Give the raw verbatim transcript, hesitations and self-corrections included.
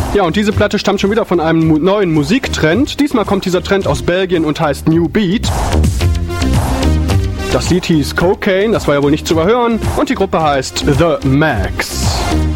Ja, und diese Platte stammt schon wieder von einem mu- neuen Musiktrend. Diesmal kommt dieser Trend aus Belgien und heißt New Beat. Das Lied hieß Cocaine, das war ja wohl nicht zu überhören. Und die Gruppe heißt The Max.